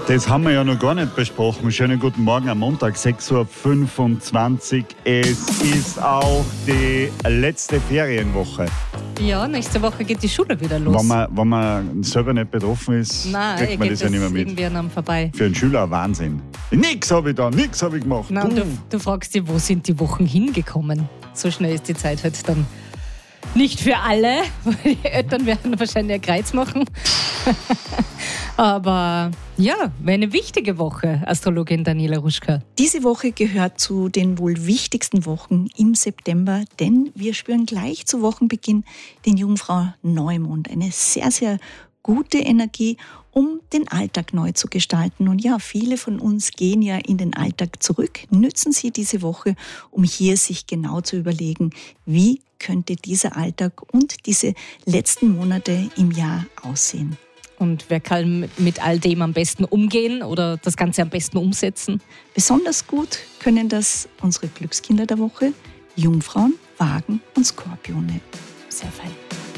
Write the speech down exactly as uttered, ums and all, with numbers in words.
Das haben wir ja noch gar nicht besprochen. Schönen guten Morgen am Montag, sechs Uhr fünfundzwanzig. Es ist auch die letzte Ferienwoche. Ja, nächste Woche geht die Schule wieder los. Wenn man, wenn man selber nicht betroffen ist, Nein, kriegt man das ja nicht mehr mit. irgendwie an einem vorbei. Für einen Schüler ein Wahnsinn. Nix habe ich da, nix habe ich gemacht. Nein, du, du fragst dich, wo sind die Wochen hingekommen? So schnell ist die Zeit halt dann nicht für alle, weil die Eltern werden wahrscheinlich einen Kreuz machen. Aber ja, wäre eine wichtige Woche, Astrologin Daniela Ruschka. Diese Woche gehört zu den wohl wichtigsten Wochen im September, denn wir spüren gleich zu Wochenbeginn den Jungfrau Neumond. Eine sehr, sehr gute Energie, um den Alltag neu zu gestalten. Und ja, viele von uns gehen ja in den Alltag zurück. Nützen Sie diese Woche, um hier sich genau zu überlegen, wie könnte dieser Alltag und diese letzten Monate im Jahr aussehen. Und wer kann mit all dem am besten umgehen oder das Ganze am besten umsetzen? Besonders gut können das unsere Glückskinder der Woche, Jungfrauen, Wagen und Skorpione. Sehr fein.